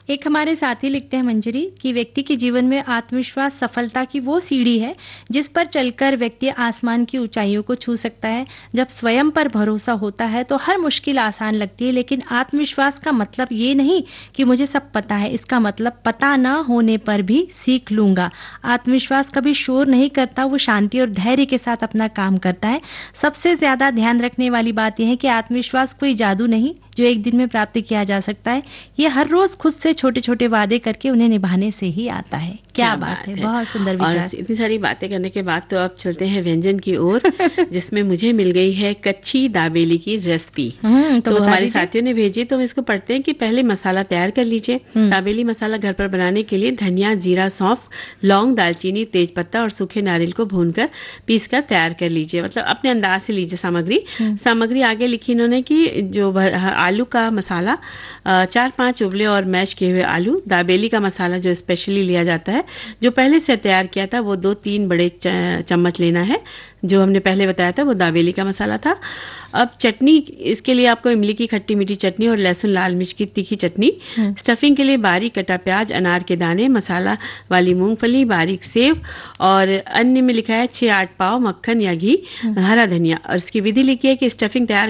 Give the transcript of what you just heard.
एक हमारे साथी लिखते हैं मंजरी कि व्यक्ति के जीवन में आत्मविश्वास सफलता की वो सीढ़ी है जिस पर चलकर व्यक्ति आसमान की ऊंचाइयों को छू सकता है। जब स्वयं पर भरोसा होता है तो हर मुश्किल आसान लगती है, लेकिन आत्मविश्वास का मतलब ये नहीं कि मुझे सब पता है। इसका मतलब पता ना होने पर भी सीख लूंगा। आत्मविश्वास कभी शोर नहीं करता, वो शांति और धैर्य के साथ अपना काम करता है। सबसे ज्यादा ध्यान रखने वाली बात यह है कि आत्मविश्वास कोई जादू नहीं जो एक दिन में प्राप्त किया जा सकता है। ये हर रोज खुद से छोटे छोटे वादे करके उन्हें निभाने से ही आता है। क्या बात है, बहुत सुंदर और विचार। इतनी सारी बातें करने के बाद तो अब चलते हैं व्यंजन की ओर, जिसमें मुझे मिल गई है कच्ची दाबेली की रेसिपी। तो तो बता हमारे दीजिए। साथियों ने भेजी, तो हम इसको पढ़ते हैं कि पहले मसाला तैयार कर लीजिए। दाबेली मसाला घर पर बनाने के लिए धनिया, जीरा, सौंफ, लौंग, दालचीनी, तेज पत्ता और सूखे नारियल को भूनकर पीस कर तैयार कर लीजिए। मतलब अपने अंदाज से लीजिए सामग्री। सामग्री आगे लिखी इन्होंने कि जो आलू का मसाला, 4-5 उबले और मैश किए हुए आलू। दाबेली का मसाला जो स्पेशली लिया जाता है, जो पहले से तैयार किया था, वो 2-3 बड़े चम्मच लेना है। जो हमने पहले बताया था वो दाबेली का मसाला था। अब चटनी, इसके लिए आपको इमली की खट्टी मीठी चटनी और लहसुन लाल मिर्च की तीखी चटनी। स्टफिंग के लिए बारीक कटा प्याज, अनार के दाने, मसाला वाली मूंगफली, बारीक सेव, और अन्य में लिखा है 6-8 पाव मक्खन या घी, हरा धनिया। और इसकी विधि लिखी है कि स्टफिंग तैयार